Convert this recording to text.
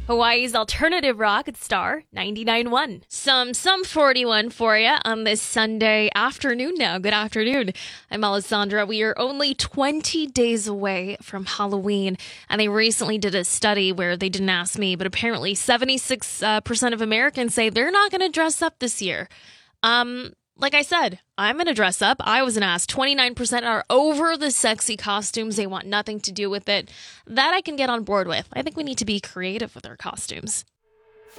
Hawaii's alternative rock star 99.1. Some 41 for you on this Sunday afternoon now. Good afternoon. I'm Alessandra. We are only 20 days away from Halloween, and they recently did a study where they didn't ask me, but apparently 76% of Americans say they're not going to dress up this year. Like I said, I'm going to dress up. I wasn't asked. 29% are over the sexy costumes. They want nothing to do with it. That I can get on board with. I think we need to be creative with our costumes.